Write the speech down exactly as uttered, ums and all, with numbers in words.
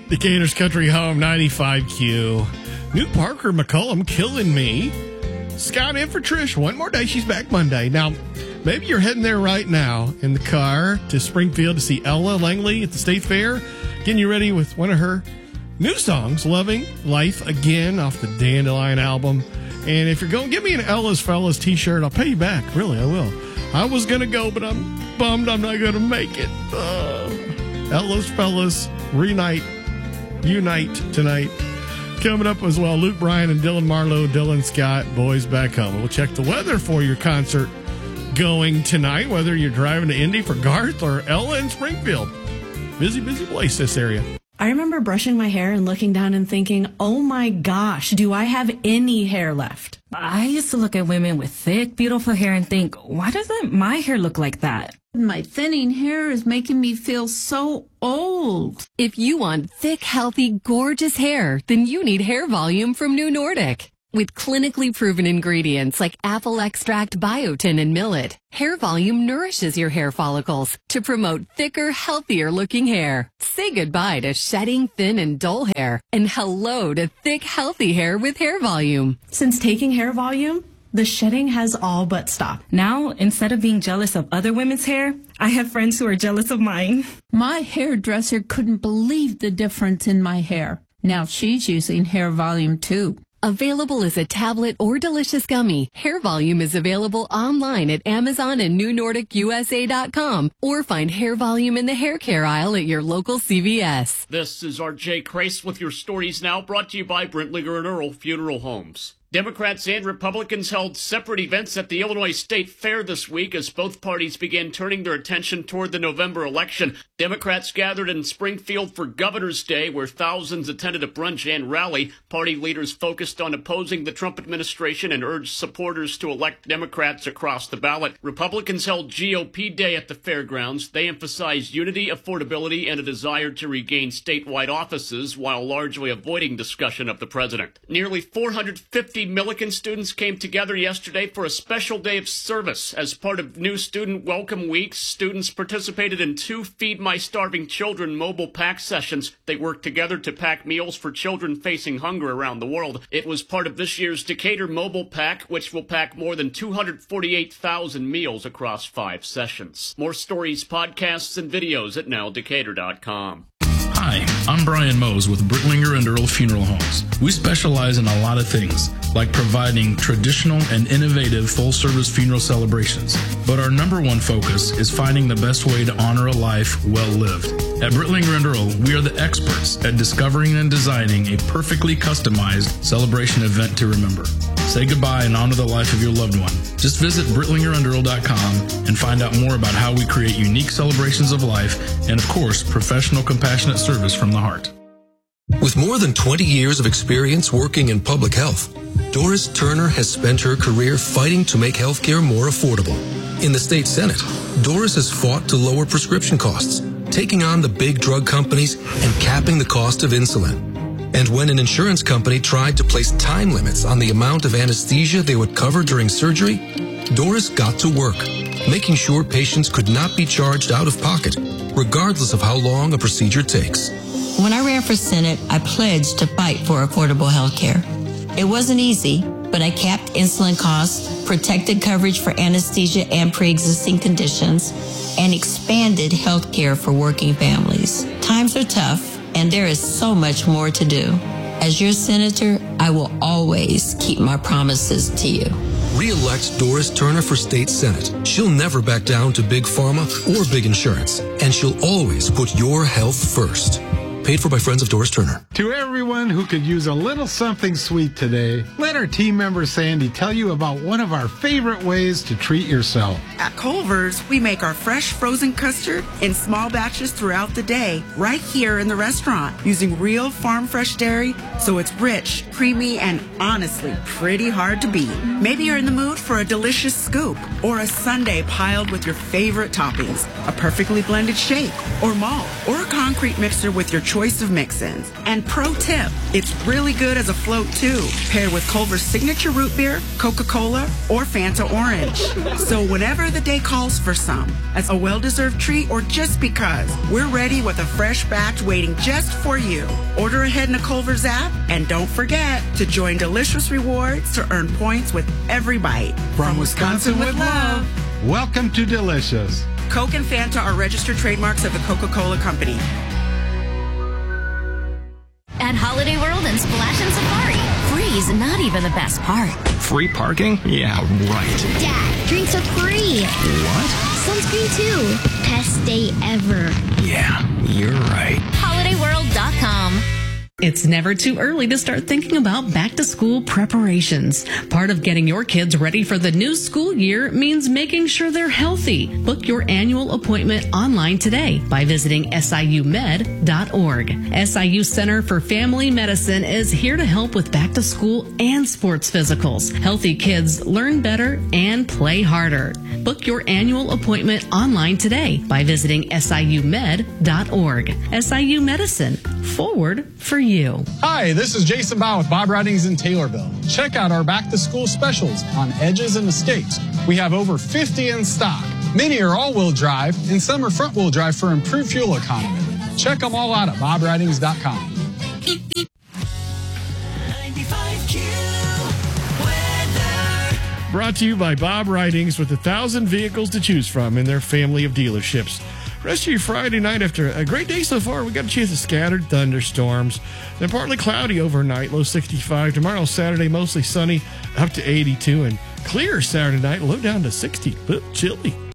Decatur's Country Home, ninety-five Q. New Parker McCullum killing me. Scott in for Trish. One more day. She's back Monday. Now, maybe you're heading there right now in the car to Springfield to see Ella Langley at the State Fair. Getting you ready with one of her new songs, Loving Life Again, off the Dandelion album. And if you're going, give me an Ella's Fellas t-shirt. I'll pay you back. Really, I will. I was going to go, but I'm bummed I'm not going to make it. Uh, Ella's Fellas reunite, unite tonight. Coming up as well, Luke Bryan and Dylan Marlowe, Dylan Scott, Boys Back Home. We'll check the weather for your concert going tonight, whether you're driving to Indy for Garth or Ella in Springfield. Busy, busy place, this area. I remember brushing my hair and looking down and thinking, oh my gosh, do I have any hair left? I used to look at women with thick, beautiful hair and think, why doesn't my hair look like that? My thinning hair is making me feel so old. If you want thick, healthy, gorgeous hair, then you need Hair Volume from New Nordic. With clinically proven ingredients like apple extract, biotin, and millet, Hair Volume nourishes your hair follicles to promote thicker, healthier looking hair. Say goodbye to shedding, thin, and dull hair, and hello to thick, healthy hair with Hair Volume. Since taking Hair Volume, the shedding has all but stopped. Now, instead of being jealous of other women's hair, I have friends who are jealous of mine. My hairdresser couldn't believe the difference in my hair. Now she's using Hair Volume too. Available as a tablet or delicious gummy, Hair Volume is available online at Amazon and New Nordic U S A dot com, or find Hair Volume in the hair care aisle at your local C V S. This is R J Crace with your stories now, brought to you by Brentlinger and Earl Funeral Homes. Democrats and Republicans held separate events at the Illinois State Fair this week as both parties began turning their attention toward the November election. Democrats gathered in Springfield for Governor's Day, where thousands attended a brunch and rally. Party leaders focused on opposing the Trump administration and urged supporters to elect Democrats across the ballot. Republicans held G O P Day at the fairgrounds. They emphasized unity, affordability, and a desire to regain statewide offices while largely avoiding discussion of the president. Nearly four hundred fifty Millikan students came together yesterday for a special day of service. As part of new Student Welcome Weeks, students participated in two Feed My Starving Children mobile pack sessions. They worked together to pack meals for children facing hunger around the world. It was part of this year's Decatur Mobile Pack, which will pack more than two hundred forty-eight thousand meals across five sessions. More stories, podcasts, and videos at now decatur dot com. Hi, I'm Brian Mose with Brentlinger and Earl Funeral Homes. We specialize in a lot of things, like providing traditional and innovative full-service funeral celebrations. But our number one focus is finding the best way to honor a life well lived. At Brentlinger and Earl, we are the experts at discovering and designing a perfectly customized celebration event to remember. Say goodbye and honor the life of your loved one. Just visit Brentlinger and Earl dot com and find out more about how we create unique celebrations of life and, of course, professional, compassionate service from the heart. With more than twenty years of experience working in public health, Doris Turner has spent her career fighting to make healthcare more affordable. In the state Senate, Doris has fought to lower prescription costs, taking on the big drug companies and capping the cost of insulin. And when an insurance company tried to place time limits on the amount of anesthesia they would cover during surgery, Doris got to work, making sure patients could not be charged out of pocket, regardless of how long a procedure takes. When I ran for Senate, I pledged to fight for affordable health care. It wasn't easy, but I capped insulin costs, protected coverage for anesthesia and pre-existing conditions, and expanded health care for working families. Times are tough, and there is so much more to do. As your senator, I will always keep my promises to you. Re-elect Doris Turner for State Senate. She'll never back down to big pharma or big insurance, and she'll always put your health first. Paid for by Friends of Doris Turner. To everyone who could use a little something sweet today, let our team member Sandy tell you about one of our favorite ways to treat yourself. At Culver's, we make our fresh frozen custard in small batches throughout the day, right here in the restaurant, using real farm fresh dairy, so it's rich, creamy, and honestly pretty hard to beat. Maybe you're in the mood for a delicious scoop or a sundae piled with your favorite toppings, a perfectly blended shake or malt, or a concrete mixer with your choice choice of mix-ins. And pro tip, it's really good as a float too, paired with Culver's signature root beer, Coca-Cola, or Fanta Orange. So whenever the day calls for some, as a well-deserved treat or just because, we're ready with a fresh batch waiting just for you. Order ahead in the Culver's app, and don't forget to join Delicious Rewards to earn points with every bite. From Wisconsin with love, welcome to Delicious. Coke and Fanta are registered trademarks of the Coca-Cola Company. At Holiday World and Splash and Safari, free's not even the best part. Free parking? Yeah, right. Dad, drinks are free. What? Sunscreen too. Best day ever. Yeah, you're right. holiday world dot com. It's never too early to start thinking about back-to-school preparations. Part of getting your kids ready for the new school year means making sure they're healthy. Book your annual appointment online today by visiting S I U med dot org. S I U Center for Family Medicine is here to help with back-to-school and sports physicals. Healthy kids learn better and play harder. Book your annual appointment online today by visiting S I U med dot org. S I U Medicine, forward for you. You. Hi, this is Jason Bow with Bob Ridings in Taylorville. Check out our back-to-school specials on Edges and Escapes. We have over fifty in stock. Many are all-wheel drive, and some are front-wheel drive for improved fuel economy. Check them all out at bob ridings dot com. Brought to you by Bob Ridings, with a thousand vehicles to choose from in their family of dealerships. Rest of your Friday night, after a great day so far, we got a chance of scattered thunderstorms. Then partly cloudy overnight, low sixty-five. Tomorrow, Saturday, mostly sunny, up to eighty-two. And clear Saturday night, low down to sixty. A little chilly.